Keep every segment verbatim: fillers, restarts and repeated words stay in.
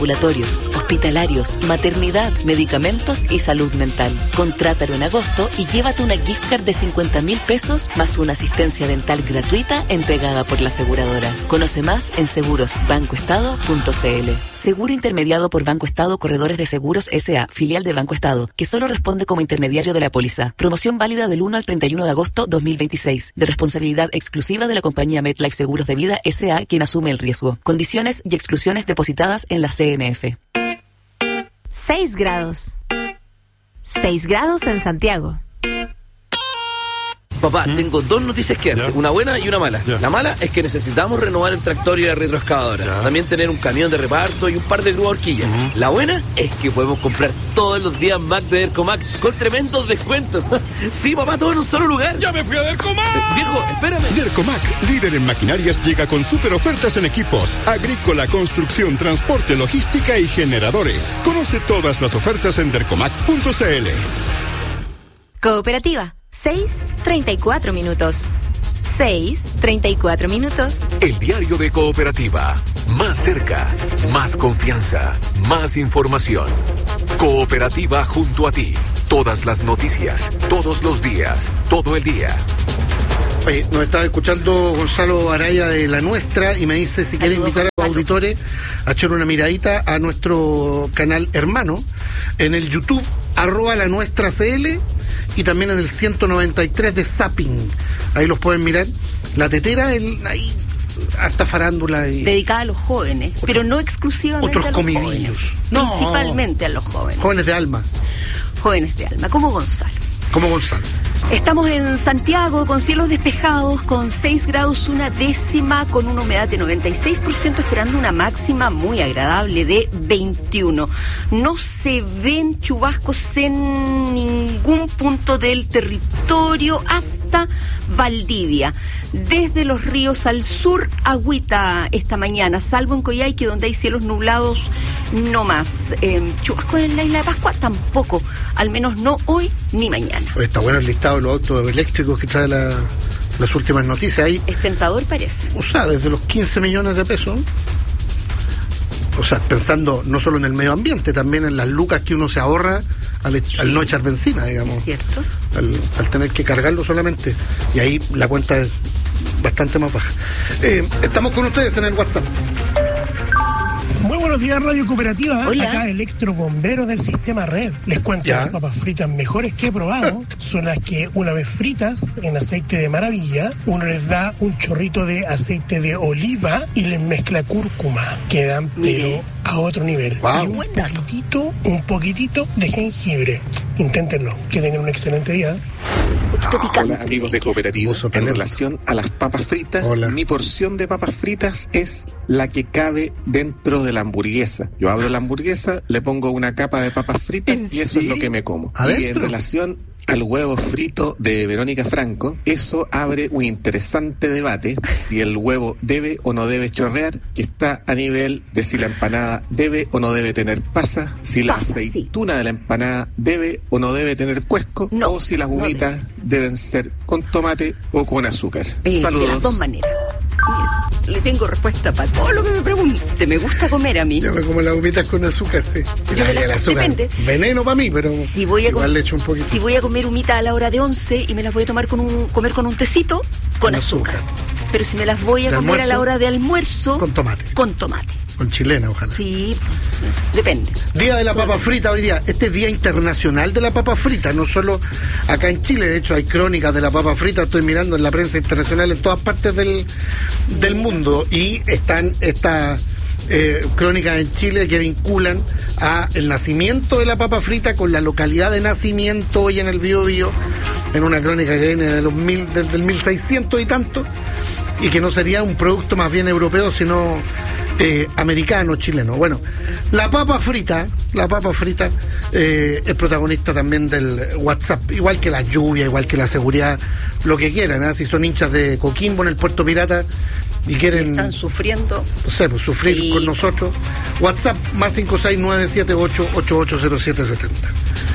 ambulatorios, hospitalarios, maternidad, medicamentos y salud mental. Contrátalo en agosto y llévate una gift card de cincuenta mil pesos más una asistencia dental gratuita entregada por la aseguradora. Conoce más en seguros banco estado punto c l. Seguro intermediado por Banco Estado Corredores de Seguros S A, filial de Banco Estado, que solo responde como intermediario de la póliza. Promoción válida del uno al treinta y uno de agosto dos mil veintiséis. De responsabilidad exclusiva de la compañía MetLife Seguros de Vida S A, quien asume el riesgo. Condiciones y exclusiones depositadas en la C M F. seis grados. seis grados en Santiago. Papá, ¿Mm? tengo dos noticias que darte, una buena y una mala. Ya. La mala es que necesitamos renovar el tractor y la retroexcavadora. Ya. También tener un camión de reparto y un par de grúas horquillas. Uh-huh. La buena es que podemos comprar todos los días Mac de Dercomac con tremendos descuentos. Sí, papá, todo en un solo lugar. ¡Ya me fui a Dercomac! Eh, viejo, espérame. Dercomac, líder en maquinarias, llega con super ofertas en equipos, agrícola, construcción, transporte, logística y generadores. Conoce todas las ofertas en dercomac punto c l. Cooperativa. seis treinta y cuatro minutos. seis treinta y cuatro minutos. El diario de Cooperativa. Más cerca, más confianza, más información. Cooperativa junto a ti. Todas las noticias, todos los días, todo el día. Oye, nos estaba escuchando Gonzalo Araya de La Nuestra y me dice si quiere invitar a los auditores a echar una miradita a nuestro canal hermano en el YouTube, arroba La Nuestra C L, y también en el ciento noventa y tres de Zapping. Ahí los pueden mirar. La tetera, el, ahí, harta farándula. Y dedicada a los jóvenes, otro, pero no exclusivamente otros a los comidillos. Jóvenes. No. Principalmente a los jóvenes. Jóvenes de alma. Jóvenes de alma, como Gonzalo. Como Gonzalo. Estamos en Santiago con cielos despejados, con seis grados una décima, con una humedad de noventa y seis por ciento, esperando una máxima muy agradable de veintiuno. No se ven chubascos en ningún punto del territorio hasta Valdivia. Desde los ríos al sur, agüita esta mañana, salvo en Coyhaique, donde hay cielos nublados, no más. Eh, chubascos en la isla de Pascua tampoco, al menos no hoy ni mañana. Está bueno el listado de los autos eléctricos que trae la, las últimas noticias. Ahí, es tentador, parece. O sea, desde los quince millones de pesos. O sea, pensando no solo en el medio ambiente, también en las lucas que uno se ahorra al, al no echar benzina, digamos. Es cierto. Al, al tener que cargarlo solamente. Y ahí la cuenta es bastante más baja. Eh, estamos con ustedes en el WhatsApp. Muy buenos días, Radio Cooperativa. Hola. Acá electrobombero del sistema Red. Les cuento, ¿Ya? Las papas fritas mejores que he probado son las que una vez fritas en aceite de maravilla, uno les da un chorrito de aceite de oliva y les mezcla cúrcuma. Quedan, Mire. pero a otro nivel. Wow. Y un poquitito, un poquitito de jengibre. Inténtenlo. Que tengan un excelente día. Hola amigos de Cooperativa, en relación a las papas fritas, Hola. mi porción de papas fritas es la que cabe dentro de la hamburguesa. Yo abro la hamburguesa, le pongo una capa de papas fritas y eso es lo que me como. ¿Adentro? Y en relación al huevo frito de Verónica Franco, eso abre un interesante debate si el huevo debe o no debe chorrear, que está a nivel de si la empanada debe o no debe tener pasa, si la Pasa, aceituna sí. de la empanada debe o no debe tener cuesco, no, o si las humitas no deben ser con tomate o con azúcar. Eh, Saludos. De las dos maneras. Mira, le tengo respuesta para todo lo que me pregunte. Me gusta comer a mí. Yo me como las humitas con azúcar, sí. Yo me las- el azúcar, depende. veneno para mí, pero Si voy a igual com- le echo un poquito. Si voy a comer humita a la hora de once y me las voy a tomar con un comer con un tecito, con, Con azúcar. azúcar. Pero si me las voy a ¿De comer a la almuerzo? hora de almuerzo, Con tomate. con tomate. Con chilena, ojalá. Sí, depende. Día de la papa frita hoy día. Este es Día Internacional de la Papa Frita, no solo acá en Chile. De hecho, hay crónicas de la papa frita. Estoy mirando en la prensa internacional en todas partes del, del mundo. Y están estas eh, crónicas en Chile que vinculan a el nacimiento de la papa frita con la localidad de nacimiento hoy en el Biobío, en una crónica que viene de los mil, desde el mil seiscientos y tanto, y que no sería un producto más bien europeo, sino eh, americano, chileno. Bueno, la papa frita, la papa frita eh, es protagonista también del WhatsApp, igual que la lluvia, igual que la seguridad, lo que quieran, ¿eh? Si son hinchas de Coquimbo en el Puerto Pirata y quieren, Están sufriendo. no sé, pues sufrir Sí. con nosotros, WhatsApp más cinco seis nueve siete ocho ocho ocho cero siete siete cero.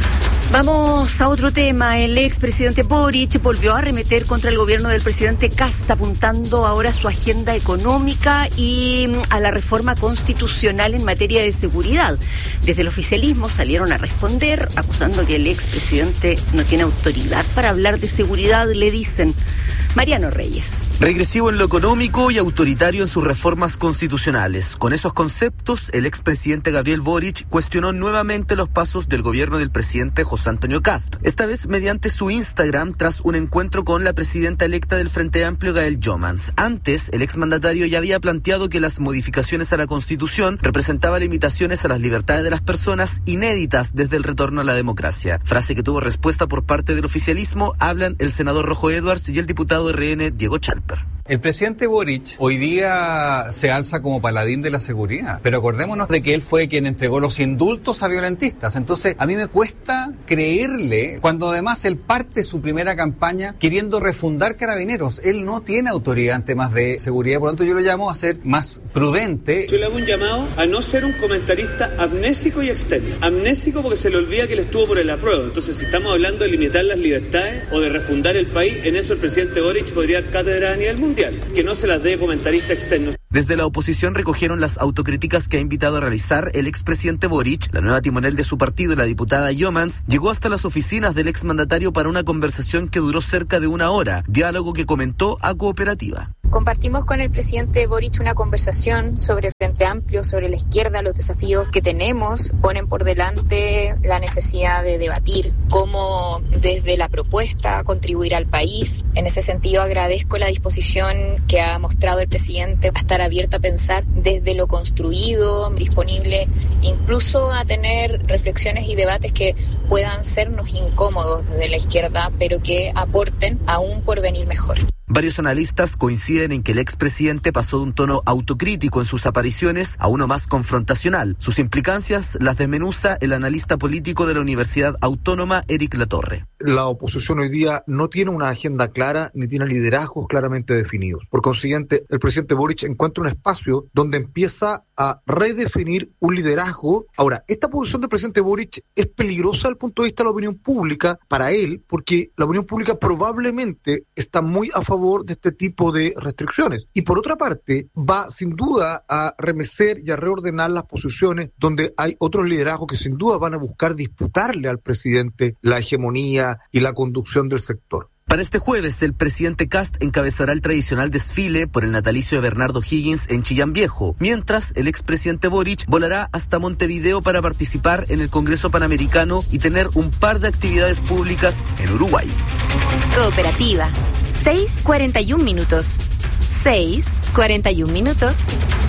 Vamos a otro tema. El expresidente Boric volvió a arremeter contra el gobierno del presidente Kast, apuntando ahora a su agenda económica y a la reforma constitucional en materia de seguridad. Desde el oficialismo salieron a responder, acusando que el expresidente no tiene autoridad para hablar de seguridad, le dicen. Mariano Reyes. Regresivo en lo económico y autoritario en sus reformas constitucionales. Con esos conceptos, el expresidente Gabriel Boric cuestionó nuevamente los pasos del gobierno del presidente José Antonio Kast, esta vez mediante su Instagram tras un encuentro con la presidenta electa del Frente Amplio, Gael Jomans. Antes, el exmandatario ya había planteado que las modificaciones a la Constitución representaban limitaciones a las libertades de las personas inéditas desde el retorno a la democracia. Frase que tuvo respuesta por parte del oficialismo, hablan el senador Rojo Edwards y el diputado R N Diego Chalper. El presidente Boric hoy día se alza como paladín de la seguridad, pero acordémonos de que él fue quien entregó los indultos a violentistas. Entonces, a mí me cuesta creerle cuando además él parte su primera campaña queriendo refundar Carabineros. Él no tiene autoridad en temas de seguridad, por lo tanto yo lo llamo a ser más prudente. Yo le hago un llamado a no ser un comentarista amnésico y externo. Amnésico porque se le olvida que él estuvo por el apruebo. Entonces, si estamos hablando de limitar las libertades o de refundar el país, en eso el presidente Boric podría dar cátedra a nivel mundial. Que no se las dé comentarista externo. Desde la oposición recogieron las autocríticas que ha invitado a realizar el expresidente Boric. La nueva timonel de su partido, la diputada Jomans, llegó hasta las oficinas del exmandatario para una conversación que duró cerca de una hora, diálogo que comentó a Cooperativa. Compartimos con el presidente Boric una conversación sobre el Frente Amplio, sobre la izquierda, los desafíos que tenemos. Ponen por delante la necesidad de debatir cómo desde la propuesta contribuir al país. En ese sentido agradezco la disposición que ha mostrado el presidente a estar abierto a pensar desde lo construido, disponible incluso a tener reflexiones y debates que puedan sernos incómodos desde la izquierda, pero que aporten a un porvenir mejor. Varios analistas coinciden en que el expresidente pasó de un tono autocrítico en sus apariciones a uno más confrontacional. Sus implicancias las desmenuza el analista político de la Universidad Autónoma, Eric Latorre. La oposición hoy día no tiene una agenda clara ni tiene liderazgos claramente definidos. Por consiguiente, el presidente Boric encuentra un espacio donde empieza a redefinir un liderazgo. Ahora, esta posición del presidente Boric es peligrosa desde el punto de vista de la opinión pública para él, porque la opinión pública probablemente está muy a favor de este tipo de restricciones. Y por otra parte, va sin duda a remecer y a reordenar las posiciones donde hay otros liderazgos que sin duda van a buscar disputarle al presidente la hegemonía y la conducción del sector. Para este jueves, el presidente Kast encabezará el tradicional desfile por el natalicio de Bernardo Higgins en Chillán Viejo, mientras el expresidente Boric volará hasta Montevideo para participar en el Congreso Panamericano y tener un par de actividades públicas en Uruguay. Cooperativa. seis cuarenta y un minutos. seis cuarenta y un minutos.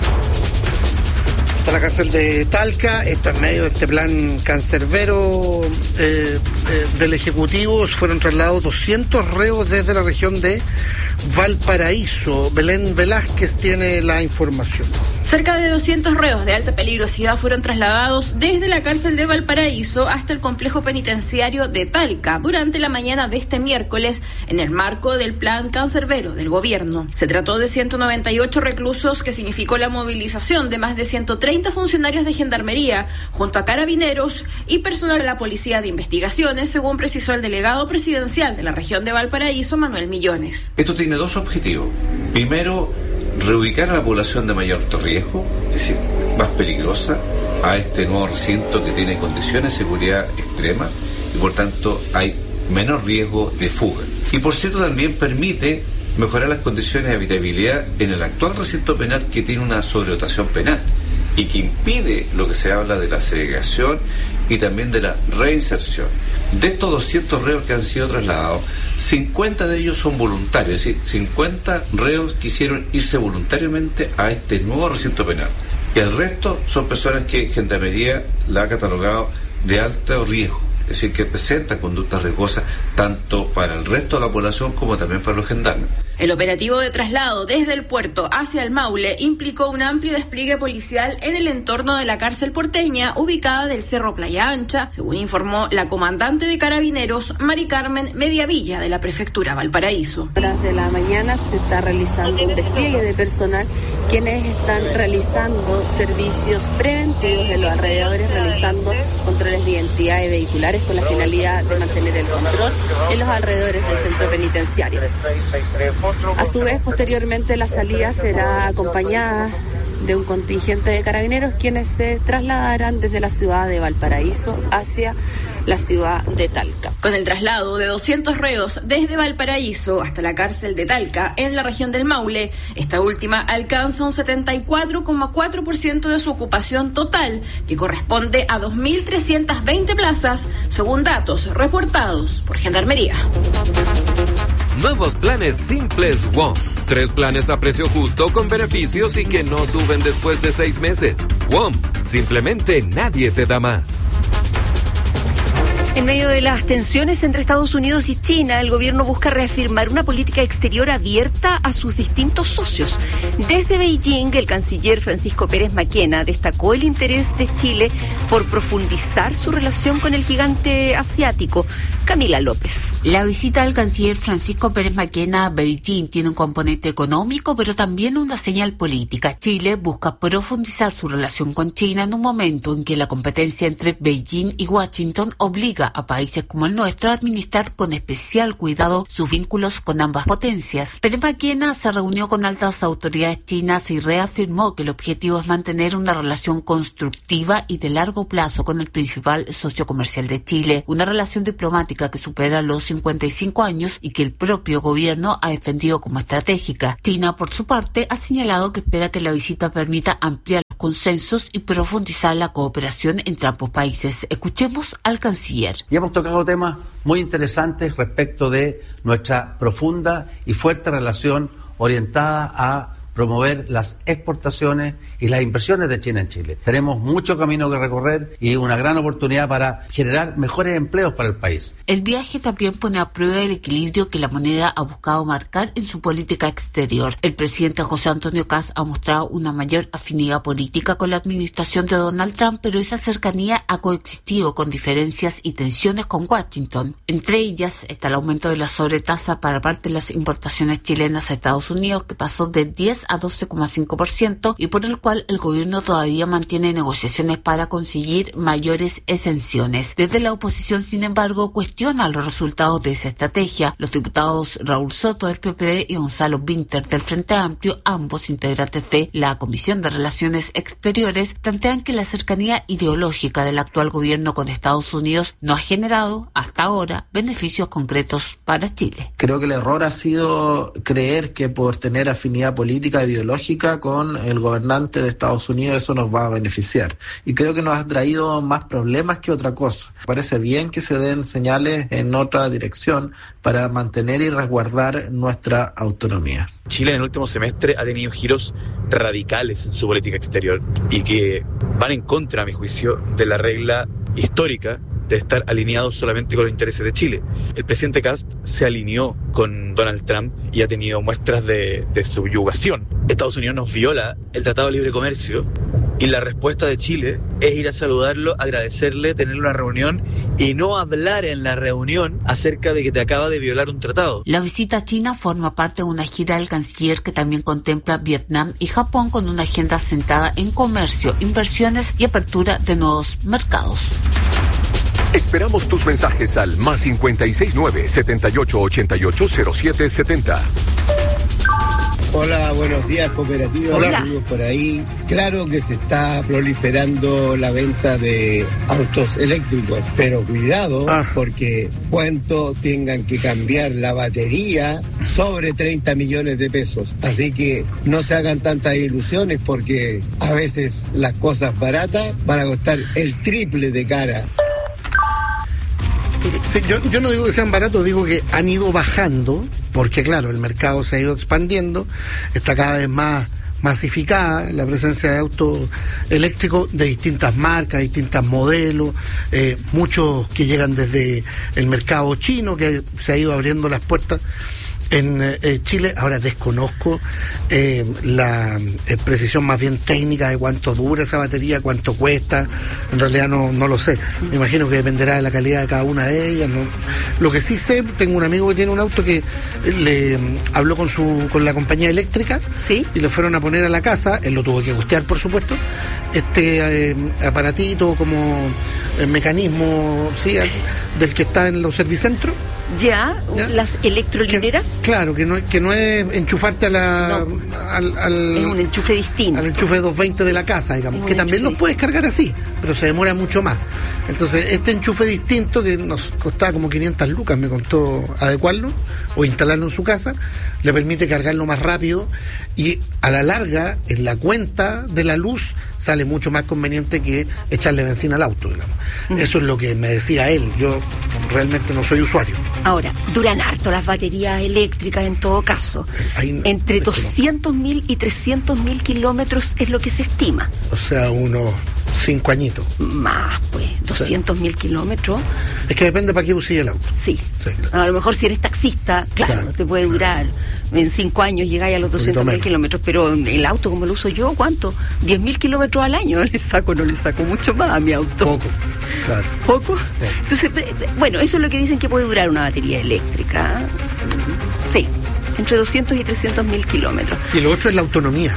La cárcel de Talca, esto en medio de este plan cancerbero eh, eh, del Ejecutivo, fueron trasladados doscientos reos desde la región de Valparaíso. Belén Velázquez tiene la información. Cerca de doscientos reos de alta peligrosidad fueron trasladados desde la cárcel de Valparaíso hasta el complejo penitenciario de Talca durante la mañana de este miércoles en el marco del plan cancerbero del gobierno. Se trató de ciento noventa y ocho reclusos, que significó la movilización de más de ciento treinta funcionarios de Gendarmería junto a Carabineros y personal de la Policía de Investigaciones, según precisó el delegado presidencial de la región de Valparaíso, Manuel Millones. Esto tiene dos objetivos. Primero, reubicar a la población de mayor riesgo, es decir, más peligrosa, a este nuevo recinto que tiene condiciones de seguridad extremas y por tanto hay menor riesgo de fuga. Y por cierto también permite mejorar las condiciones de habitabilidad en el actual recinto penal, que tiene una sobredotación penal y que impide lo que se habla de la segregación y también de la reinserción. De estos doscientos reos que han sido trasladados, cincuenta de ellos son voluntarios, es decir, cincuenta reos quisieron irse voluntariamente a este nuevo recinto penal. Y el resto son personas que Gendarmería la ha catalogado de alto riesgo, es decir, que presentan conductas riesgosas tanto para el resto de la población como también para los gendarmes. El operativo de traslado desde el puerto hacia el Maule implicó un amplio despliegue policial en el entorno de la cárcel porteña, ubicada del Cerro Playa Ancha, según informó la comandante de Carabineros, Mari Carmen Mediavilla, de la Prefectura Valparaíso. Horas de la mañana se está realizando un despliegue de personal, quienes están realizando servicios preventivos en los alrededores, realizando controles de identidad y vehiculares militares con la finalidad de mantener el control en los alrededores del centro penitenciario. A su vez, posteriormente, la salida será acompañada de un contingente de carabineros quienes se trasladarán desde la ciudad de Valparaíso hacia la ciudad de Talca. Con el traslado de doscientos reos desde Valparaíso hasta la cárcel de Talca, en la región del Maule, esta última alcanza un setenta y cuatro coma cuatro por ciento de su ocupación total, que corresponde a dos mil trescientas veinte plazas, según datos reportados por Gendarmería. Nuevos planes simples WOM. Tres planes a precio justo con beneficios y que no suben después de seis meses. WOM. Simplemente nadie te da más. En medio de las tensiones entre Estados Unidos y China, el gobierno busca reafirmar una política exterior abierta a sus distintos socios. Desde Beijing, el canciller Francisco Pérez Maquena destacó el interés de Chile por profundizar su relación con el gigante asiático. Camila López. La visita del canciller Francisco Pérez Maquena a Beijing tiene un componente económico, pero también una señal política. Chile busca profundizar su relación con China en un momento en que la competencia entre Beijing y Washington obliga a países como el nuestro a administrar con especial cuidado sus vínculos con ambas potencias. Pérez Maquena se reunió con altas autoridades chinas y reafirmó que el objetivo es mantener una relación constructiva y de largo plazo con el principal socio comercial de Chile, una relación diplomática que supera los cincuenta y cinco años y que el propio gobierno ha defendido como estratégica. China, por su parte, ha señalado que espera que la visita permita ampliar los consensos y profundizar la cooperación entre ambos países. Escuchemos al canciller. Y hemos tocado temas muy interesantes respecto de nuestra profunda y fuerte relación orientada a promover las exportaciones y las inversiones de China en Chile. Tenemos mucho camino que recorrer y una gran oportunidad para generar mejores empleos para el país. El viaje también pone a prueba el equilibrio que la moneda ha buscado marcar en su política exterior. El presidente José Antonio Kast ha mostrado una mayor afinidad política con la administración de Donald Trump, pero esa cercanía ha coexistido con diferencias y tensiones con Washington. Entre ellas está el aumento de la sobretasa para parte de las importaciones chilenas a Estados Unidos, que pasó de diez a doce coma cinco por ciento y por el cual el gobierno todavía mantiene negociaciones para conseguir mayores exenciones. Desde la oposición, sin embargo, cuestiona los resultados de esa estrategia. Los diputados Raúl Soto del P P D y Gonzalo Winter del Frente Amplio, ambos integrantes de la Comisión de Relaciones Exteriores, plantean que la cercanía ideológica del actual gobierno con Estados Unidos no ha generado, hasta ahora, beneficios concretos para Chile. Creo que el error ha sido creer que por tener afinidad política ideológica con el gobernante de Estados Unidos eso nos va a beneficiar, y creo que nos ha traído más problemas que otra cosa. Parece bien que se den señales en otra dirección para mantener y resguardar nuestra autonomía. Chile en el último semestre ha tenido giros radicales en su política exterior y que van en contra, a mi juicio, de la regla histórica de estar alineados solamente con los intereses de Chile. El presidente Kast se alineó con Donald Trump y ha tenido muestras de, de subyugación. Estados Unidos nos viola el Tratado de Libre Comercio y la respuesta de Chile es ir a saludarlo, agradecerle, tener una reunión y no hablar en la reunión acerca de que te acaba de violar un tratado. La visita a China forma parte de una gira del canciller que también contempla Vietnam y Japón, con una agenda centrada en comercio, inversiones y apertura de nuevos mercados. Esperamos tus mensajes al más cincuenta y seis nueve, setenta y ocho ochenta y ocho cero siete setenta. Hola, buenos días, cooperativa. Hola. Saludos por ahí. Claro que se está proliferando la venta de autos eléctricos, pero cuidado, ah. porque cuánto tengan que cambiar la batería, sobre treinta millones de pesos. Así que no se hagan tantas ilusiones, porque a veces las cosas baratas van a costar el triple de cara. Sí, yo, yo no digo que sean baratos, digo que han ido bajando, porque claro, el mercado se ha ido expandiendo, está cada vez más masificada la presencia de autos eléctricos de distintas marcas, distintos modelos, eh, muchos que llegan desde el mercado chino, que se ha ido abriendo las puertas en eh, Chile. Ahora desconozco eh, la eh, precisión más bien técnica de cuánto dura esa batería, cuánto cuesta. En realidad no, no lo sé. Me imagino que dependerá de la calidad de cada una de ellas. ¿no? Lo que sí sé, tengo un amigo que tiene un auto que le eh, habló con su con la compañía eléctrica. ¿Sí? Y le fueron a poner a la casa. Él lo tuvo que costear, por supuesto. Este eh, aparatito como eh, mecanismo, sí, del que está en los servicentros. Ya, ¿Ya? Las electrolineras. Que, claro, que no, que no es enchufarte a la, no. al, al... Es un enchufe distinto. Al enchufe de doscientos veinte sí. de la casa, digamos. Que también lo puedes cargar así, pero se demora mucho más. Entonces, este enchufe distinto, que nos costaba como quinientas lucas, me contó adecuarlo o instalarlo en su casa, le permite cargarlo más rápido y a la larga, en la cuenta de la luz, sale mucho más conveniente que echarle benzina al auto, digamos. Mm. Eso es lo que me decía él. Yo realmente no soy usuario. Ahora, duran harto las baterías eléctricas en todo caso. Ahí, Entre doscientos mil y trescientos mil kilómetros es lo que se estima. O sea, unos cinco añitos. Más, pues, doscientos mil kilómetros. Es que depende para qué usé el auto. Sí. sí claro. A lo mejor si eres taxista, claro, claro te puede durar. Claro. En cinco años llegáis a los doscientos mil kilómetros, pero el auto como lo uso yo, ¿cuánto? diez mil kilómetros al año le saco, no le saco mucho más a mi auto. Poco, claro. ¿Poco? Poco. Entonces, bueno, eso es lo que dicen que puede durar una batería eléctrica. Sí, entre doscientos y trescientos mil kilómetros. Y lo otro es la autonomía,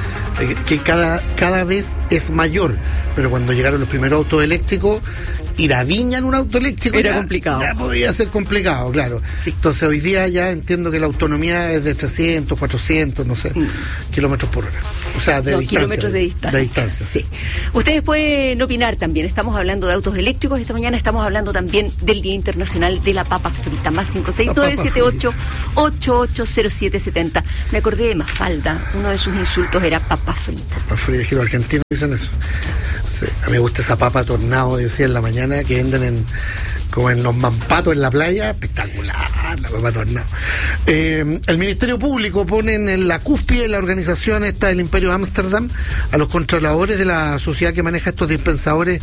que cada, cada vez es mayor, pero cuando llegaron los primeros autos eléctricos, ir a Viña en un auto eléctrico era ya, complicado. Ya podía ser complicado, claro. Sí. Entonces hoy día ya entiendo que la autonomía es de trescientos, cuatrocientos, no sé, mm. kilómetros por hora. O sea, de no, distancia. kilómetros de distancia. De distancia. Sí. Ustedes pueden opinar también. Estamos hablando de autos eléctricos. Esta mañana estamos hablando también del Día Internacional de la Papa Frita. Más cinco seis nueve siete ocho ocho ocho cero siete siete cero. Me acordé de Mafalda. Uno de sus insultos era papa frita. Papa frita, es que los argentinos dicen eso. Sí, a mí me gusta esa papa tornado, decía en la mañana, que venden en como en los mampatos en la playa. Espectacular la papa tornado. Eh, el Ministerio Público pone en la cúspide de la organización esta del Imperio de Ámsterdam a los controladores de la sociedad que maneja estos dispensadores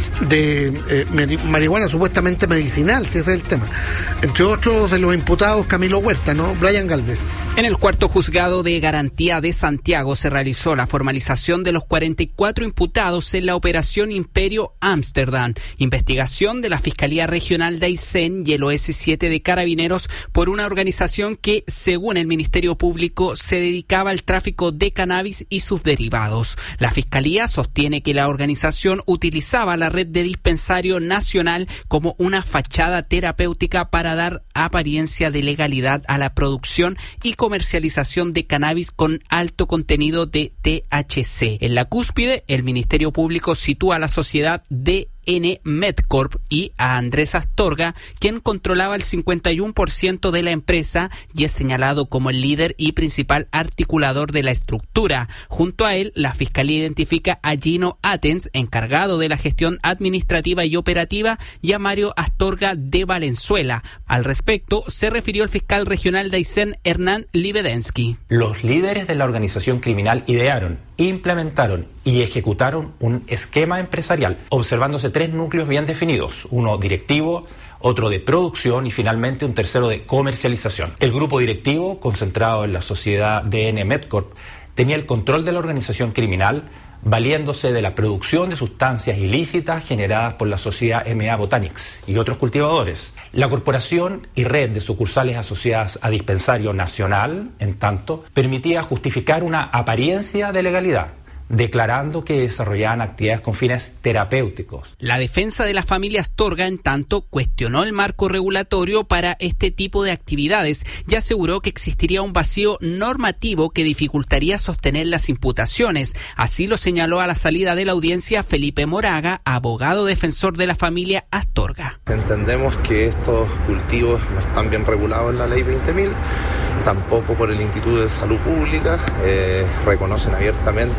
de eh, marihuana supuestamente medicinal, si ese es el tema. Entre otros de los imputados, Camilo Huerta, ¿no? Brian Galvez. En el cuarto juzgado de garantía de Santiago se realizó la formalización de los cuarenta y cuatro imputados en la operación Imperio Ámsterdam, investigación de la Fiscalía Regional de Aysén y el O S siete de Carabineros por una organización que, según el Ministerio Público, se dedicaba al tráfico de cannabis y sus derivados. La Fiscalía sostiene que la organización utilizaba la red de dispensario nacional como una fachada terapéutica para dar apariencia de legalidad a la producción y comercialización de cannabis con alto contenido de T H C. En la cúspide, el Ministerio Público sitúa a la sociedad de N Medcorp y a Andrés Astorga, quien controlaba el cincuenta y uno por ciento de la empresa y es señalado como el líder y principal articulador de la estructura. Junto a él, la Fiscalía identifica a Gino Atens, encargado de la gestión administrativa y operativa, y a Mario Astorga de Valenzuela. Al respecto, se refirió el fiscal regional de Aysén, Hernán Livedensky. Los líderes de la organización criminal idearon, implementaron y ejecutaron un esquema empresarial, observándose tres núcleos bien definidos, uno directivo, otro de producción y finalmente un tercero de comercialización. El grupo directivo, concentrado en la sociedad D N Medcorp, tenía el control de la organización criminal, valiéndose de la producción de sustancias ilícitas generadas por la sociedad M A Botanics y otros cultivadores. La corporación y red de sucursales asociadas a Dispensario Nacional, en tanto, permitía justificar una apariencia de legalidad, declarando que desarrollaban actividades con fines terapéuticos. La defensa de la familia Astorga, en tanto, cuestionó el marco regulatorio para este tipo de actividades y aseguró que existiría un vacío normativo que dificultaría sostener las imputaciones. Así lo señaló a la salida de la audiencia Felipe Moraga, abogado defensor de la familia Astorga. Entendemos que estos cultivos no están bien regulados en la ley veinte mil, tampoco por el Instituto de Salud Pública, eh, reconocen abiertamente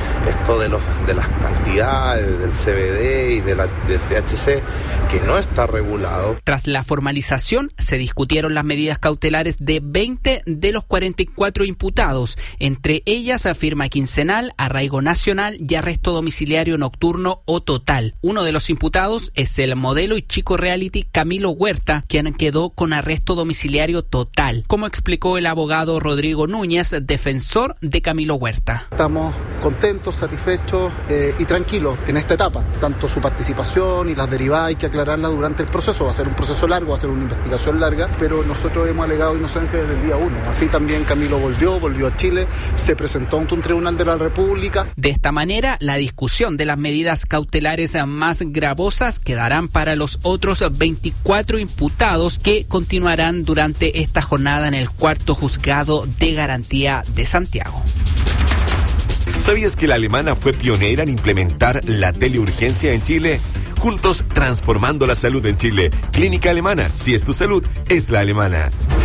esto de, los, de las cantidades del C B D y de la, del T H C, que no está regulado. Tras la formalización, se discutieron las medidas cautelares de veinte de los cuarenta y cuatro imputados. Entre ellas, afirma quincenal, arraigo nacional y arresto domiciliario nocturno o total. Uno de los imputados es el modelo y chico reality Camilo Huerta, quien quedó con arresto domiciliario total, como explicó el abogado Rodrigo Núñez, defensor de Camilo Huerta. Estamos contentos, satisfechos eh, y tranquilos en esta etapa. Tanto su participación y las derivadas hay que aclararla durante el proceso. Va a ser un proceso largo, va a ser una investigación larga, pero nosotros hemos alegado inocencia desde el día uno. Así también Camilo volvió, volvió a Chile, se presentó ante un tribunal de la República. De esta manera, la discusión de las medidas cautelares más gravosas quedarán para los otros veinticuatro imputados que continuarán durante esta jornada en el cuarto juzgado de garantía de Santiago. ¿Sabías que la alemana fue pionera en implementar la teleurgencia en Chile? Juntos transformando la salud en Chile. Clínica Alemana. Si es tu salud, es la alemana.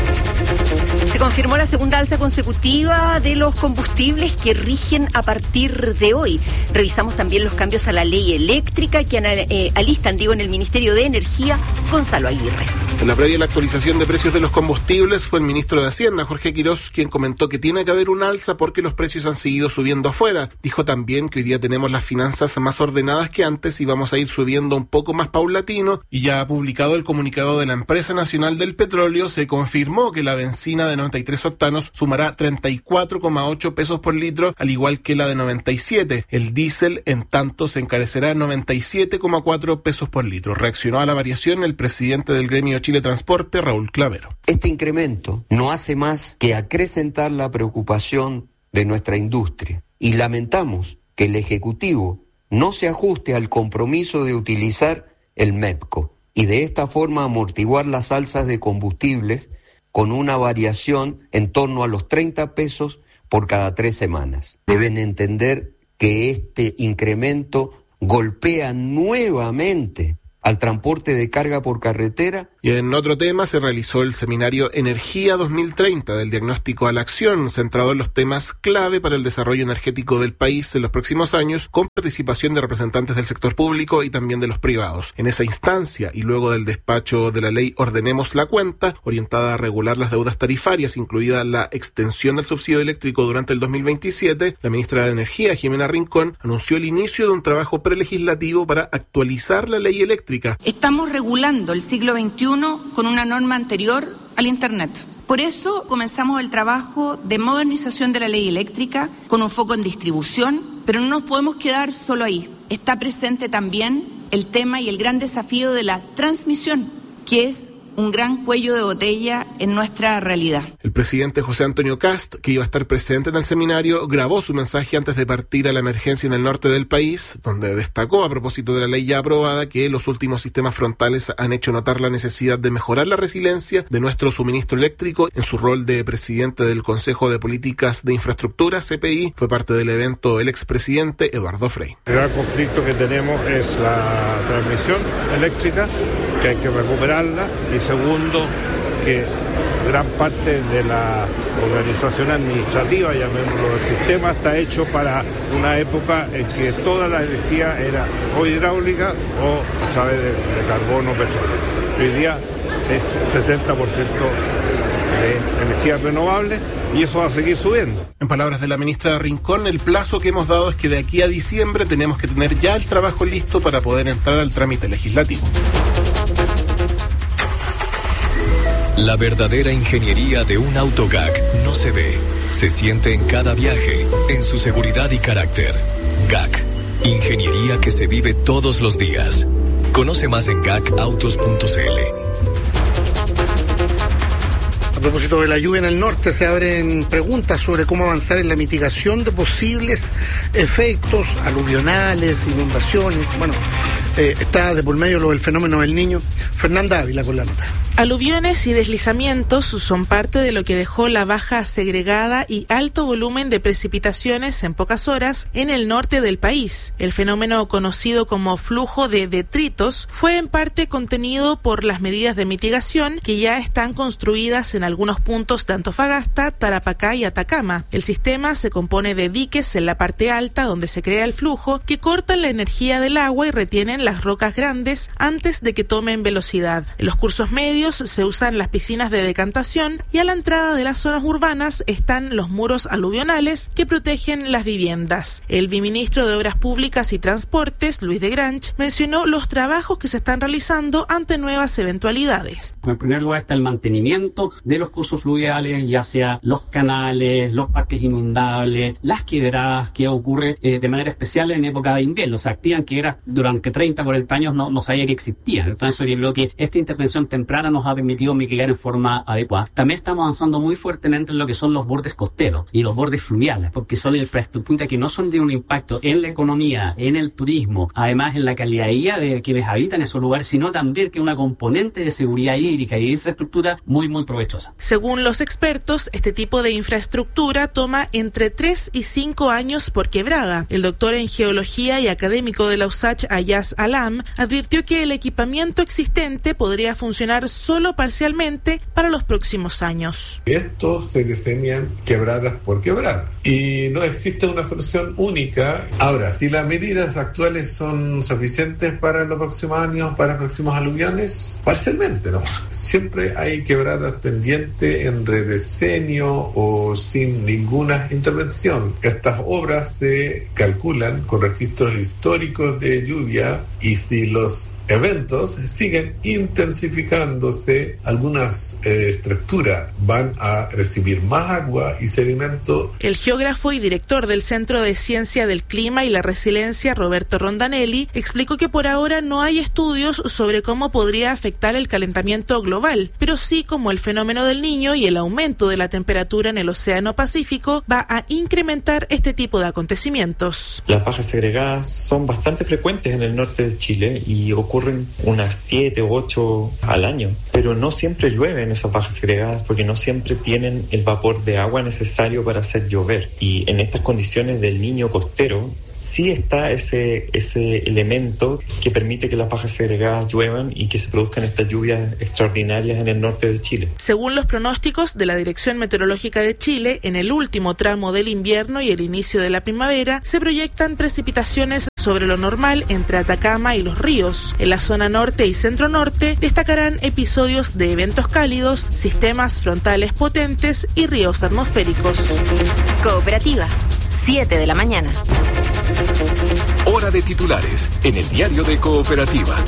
Se confirmó la segunda alza consecutiva de los combustibles que rigen a partir de hoy. Revisamos también los cambios a la ley eléctrica que eh, alistan, digo, en el Ministerio de Energía, Gonzalo Aguirre. En la previa la actualización de precios de los combustibles fue el ministro de Hacienda, Jorge Quirós, quien comentó que tiene que haber un alza porque los precios han seguido subiendo afuera. Dijo también que hoy día tenemos las finanzas más ordenadas que antes y vamos a ir subiendo un poco más paulatino. Y ya ha publicado el comunicado de la Empresa Nacional del Petróleo, se confirmó que la benzina de noventa y tres octanos sumará treinta y cuatro coma ocho pesos por litro, al igual que la de noventa y siete. El diésel, en tanto, se encarecerá noventa y siete coma cuatro pesos por litro. Reaccionó a la variación el presidente del gremio Chile Transporte, Raúl Clavero. Este incremento no hace más que acrecentar la preocupación de nuestra industria y lamentamos que el Ejecutivo no se ajuste al compromiso de utilizar el MEPCO y de esta forma amortiguar las alzas de combustibles con una variación en torno a los treinta pesos por cada tres semanas. Deben entender que este incremento golpea nuevamente al transporte de carga por carretera. Y en otro tema se realizó el seminario Energía dos mil treinta del diagnóstico a la acción, centrado en los temas clave para el desarrollo energético del país en los próximos años, con participación de representantes del sector público y también de los privados. En esa instancia, y luego del despacho de la ley Ordenemos la Cuenta, orientada a regular las deudas tarifarias, incluida la extensión del subsidio eléctrico durante el dos mil veintisiete, la ministra de Energía, Jimena Rincón, anunció el inicio de un trabajo prelegislativo para actualizar la ley eléctrica. Estamos regulando el siglo veintiuno con una norma anterior al Internet. Por eso comenzamos el trabajo de modernización de la ley eléctrica con un foco en distribución, pero no nos podemos quedar solo ahí. Está presente también el tema y el gran desafío de la transmisión, que es un gran cuello de botella en nuestra realidad. El presidente José Antonio Kast, que iba a estar presente en el seminario, grabó su mensaje antes de partir a la emergencia en el norte del país, donde destacó, a propósito de la ley ya aprobada, que los últimos sistemas frontales han hecho notar la necesidad de mejorar la resiliencia de nuestro suministro eléctrico. En su rol de presidente del Consejo de Políticas de Infraestructura, C P I, fue parte del evento el expresidente Eduardo Frei. El gran conflicto que tenemos es la transmisión eléctrica, que hay que recuperarla, y segundo, que gran parte de la organización administrativa, llamémoslo, del sistema, está hecho para una época en que toda la energía era o hidráulica o a través de, de carbono o petróleo. Hoy día es setenta por ciento de energía renovable y eso va a seguir subiendo. En palabras de la ministra Rincón, el plazo que hemos dado es que de aquí a diciembre tenemos que tener ya el trabajo listo para poder entrar al trámite legislativo. La verdadera ingeniería de un auto G A C no se ve, se siente en cada viaje, en su seguridad y carácter. G A C, ingeniería que se vive todos los días. Conoce más en gacautos punto c l. A propósito de la lluvia en el norte, se abren preguntas sobre cómo avanzar en la mitigación de posibles efectos aluvionales, inundaciones. Bueno, eh, está de por medio lo del fenómeno del Niño. Fernanda Ávila con la nota. Aluviones y deslizamientos son parte de lo que dejó la baja segregada y alto volumen de precipitaciones en pocas horas en el norte del país. El fenómeno conocido como flujo de detritos fue en parte contenido por las medidas de mitigación que ya están construidas en algunos puntos de Antofagasta, Tarapacá y Atacama. El sistema se compone de diques en la parte alta donde se crea el flujo que cortan la energía del agua y retienen las rocas grandes antes de que tomen velocidad. En los cursos medios se usan las piscinas de decantación y a la entrada de las zonas urbanas están los muros aluvionales que protegen las viviendas. El viceministro de Obras Públicas y Transportes, Luis de Granch, mencionó los trabajos que se están realizando ante nuevas eventualidades. En primer lugar está el mantenimiento de los cursos fluviales, ya sea los canales, los parques inundables, las quebradas, que ocurre eh, de manera especial en época de invierno. Se activan quebradas durante treinta, cuarenta años, no, no sabía que existían. Entonces yo creo que esta intervención temprana nos ha permitido mitigar en forma adecuada. También estamos avanzando muy fuertemente en lo que son los bordes costeros y los bordes fluviales, porque son infraestructuras que no son de un impacto en la economía, en el turismo, además en la calidad de vida de quienes habitan esos lugares, sino también que una componente de seguridad hídrica y de infraestructura muy, muy provechosa. Según los expertos, este tipo de infraestructura toma entre tres y cinco años por quebrada. El doctor en geología y académico de la U S A C H, Ayaz Alam, advirtió que el equipamiento existente podría funcionar solo parcialmente para los próximos años. Esto se diseñan quebradas por quebrada y no existe una solución única. Ahora, si las medidas actuales son suficientes para los próximos años, para los próximos aluviones, parcialmente, ¿no? Siempre hay quebradas pendientes en rediseño o sin ninguna intervención. Estas obras se calculan con registros históricos de lluvia y si los eventos siguen intensificándose, algunas eh, estructuras van a recibir más agua y sedimento. El geógrafo y director del Centro de Ciencia del Clima y la Resiliencia, Roberto Rondanelli, explicó que por ahora no hay estudios sobre cómo podría afectar el calentamiento global, pero sí como el fenómeno del Niño y el aumento de la temperatura en el Océano Pacífico va a incrementar este tipo de acontecimientos. Las bajas segregadas son bastante frecuentes en el norte de Chile y ocurren unas siete u ocho al año, pero no siempre llueve en esas bajas segregadas porque no siempre tienen el vapor de agua necesario para hacer llover. Y en estas condiciones del Niño costero sí está ese, ese elemento que permite que las bajas segregadas lluevan y que se produzcan estas lluvias extraordinarias en el norte de Chile. Según los pronósticos de la Dirección Meteorológica de Chile, en el último tramo del invierno y el inicio de la primavera se proyectan precipitaciones sobre lo normal entre Atacama y Los Ríos. En la zona norte y centro norte destacarán episodios de eventos cálidos, sistemas frontales potentes y ríos atmosféricos. Cooperativa, siete de la mañana. Hora de titulares en el diario de Cooperativa.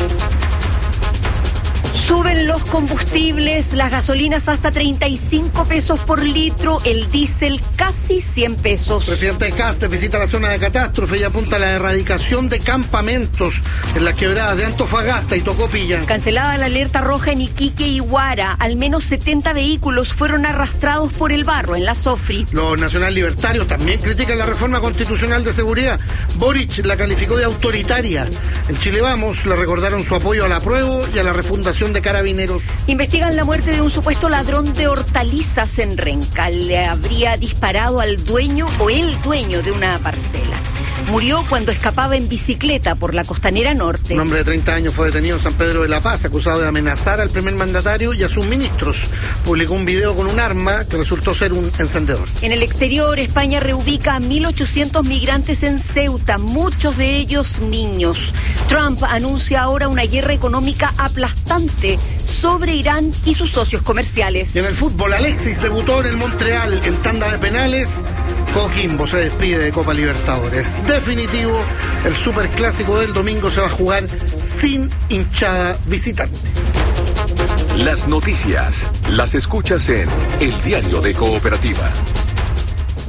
Suben los combustibles, las gasolinas hasta treinta y cinco pesos por litro, el diésel casi cien pesos. Presidente Cast visita la zona de catástrofe y apunta a la erradicación de campamentos en las quebradas de Antofagasta y Tocopilla. Cancelada la alerta roja en Iquique y Huara, al menos setenta vehículos fueron arrastrados por el barro en la Sofri. Los nacional libertarios también critican la reforma constitucional de seguridad. Boric la calificó de autoritaria. En Chile Vamos le recordaron su apoyo al apruebo y a la refundación de Carabineros. Investigan la muerte de un supuesto ladrón de hortalizas en Renca. Le habría disparado al dueño o el dueño de una parcela. Murió cuando escapaba en bicicleta por la Costanera Norte. Un hombre de treinta años fue detenido en San Pedro de la Paz, acusado de amenazar al primer mandatario y a sus ministros. Publicó un video con un arma que resultó ser un encendedor. En el exterior, España reubica a mil ochocientos migrantes en Ceuta, muchos de ellos niños. Trump anuncia ahora una guerra económica aplastante sobre Irán y sus socios comerciales. Y en el fútbol, Alexis debutó en el Montreal en tanda de penales. Coquimbo se despide de Copa Libertadores. Definitivo, el superclásico del domingo se va a jugar sin hinchada visitante. Las noticias las escuchas en El Diario de Cooperativa.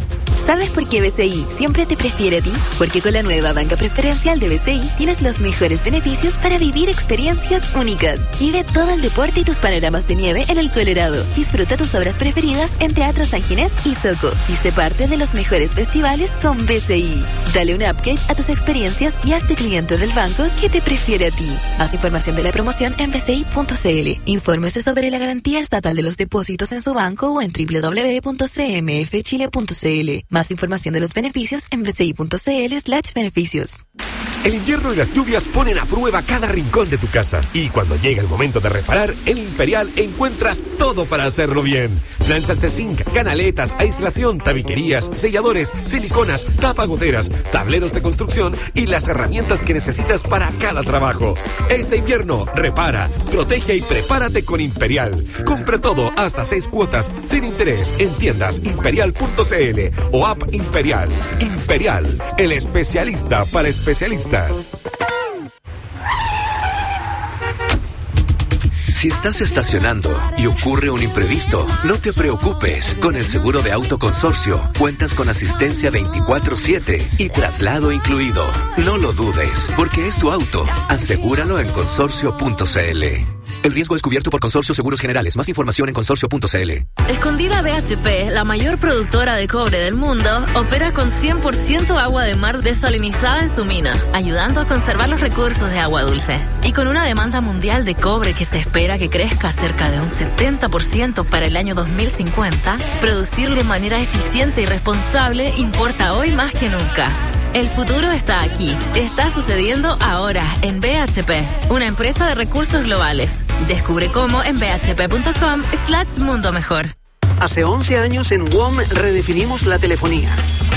¿Sabes por qué B C I siempre te prefiere a ti? Porque con la nueva banca preferencial de B C I tienes los mejores beneficios para vivir experiencias únicas. Vive todo el deporte y tus panoramas de nieve en el Colorado. Disfruta tus obras preferidas en Teatro San Ginés y Soco. Y sé parte de los mejores festivales con B C I. Dale un upgrade a tus experiencias y hazte cliente del banco que te prefiere a ti. Más información de la promoción en b c i punto c l. Infórmese sobre la garantía estatal de los depósitos en su banco o en w w w punto c m f chile punto c l. Más información de los beneficios en b c i punto c l slash beneficios. El invierno y las lluvias ponen a prueba cada rincón de tu casa. Y cuando llega el momento de reparar, en Imperial encuentras todo para hacerlo bien. Planchas de zinc, canaletas, aislación, tabiquerías, selladores, siliconas, tapagoteras, tableros de construcción y las herramientas que necesitas para cada trabajo. Este invierno, repara, protege y prepárate con Imperial. Compra todo hasta seis cuotas sin interés en tiendas imperial punto c l o app Imperial. Imperial, el especialista para especialistas. Si estás estacionando y ocurre un imprevisto, no te preocupes. Con el seguro de auto Consorcio, cuentas con asistencia veinticuatro siete y traslado incluido. No lo dudes, porque es tu auto. Asegúralo en consorcio punto c l. El riesgo es cubierto por Consorcio Seguros Generales. Más información en consorcio punto c l. Escondida B H P, la mayor productora de cobre del mundo, opera con cien por ciento agua de mar desalinizada en su mina, ayudando a conservar los recursos de agua dulce. Y con una demanda mundial de cobre que se espera que crezca cerca de un setenta por ciento para el año dos mil cincuenta, producir de manera eficiente y responsable importa hoy más que nunca. El futuro está aquí. Está sucediendo ahora en B H P, una empresa de recursos globales. Descubre cómo en b h p punto com slash mundo mejor. Hace once años en W O M redefinimos la telefonía.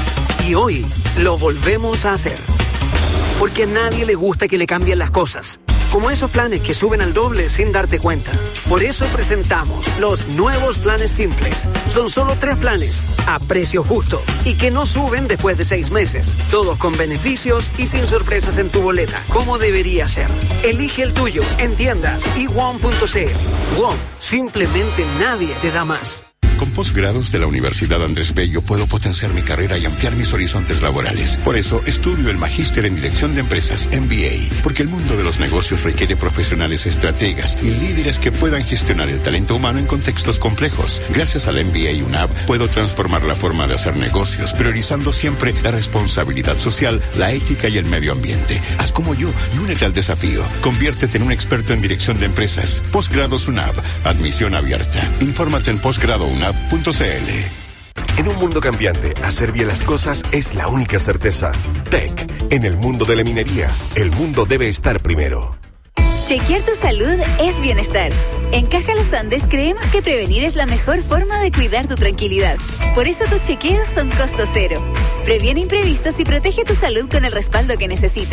Y hoy lo volvemos a hacer. Porque a nadie le gusta que le cambien las cosas. Como esos planes que suben al doble sin darte cuenta. Por eso presentamos los nuevos planes simples. Son solo tres planes, a precio justo, y que no suben después de seis meses. Todos con beneficios y sin sorpresas en tu boleta, como debería ser. Elige el tuyo en tiendas y w o m punto c l. W O M, simplemente nadie te da más. Con posgrados de la Universidad Andrés Bello puedo potenciar mi carrera y ampliar mis horizontes laborales. Por eso estudio el Magíster en Dirección de Empresas, M B A, porque el mundo de los negocios requiere profesionales estrategas y líderes que puedan gestionar el talento humano en contextos complejos. Gracias al M B A UNAV puedo transformar la forma de hacer negocios, priorizando siempre la responsabilidad social, la ética y el medio ambiente. Haz como yo y únete al desafío. Conviértete en un experto en dirección de empresas. Posgrados UNAV, admisión abierta. Infórmate en posgrado unab punto c l. En un mundo cambiante, hacer bien las cosas es la única certeza. T E C, en el mundo de la minería, el mundo debe estar primero. Chequear tu salud es bienestar. En Caja Los Andes creemos que prevenir es la mejor forma de cuidar tu tranquilidad. Por eso tus chequeos son costo cero. Previene imprevistos y protege tu salud con el respaldo que necesitas.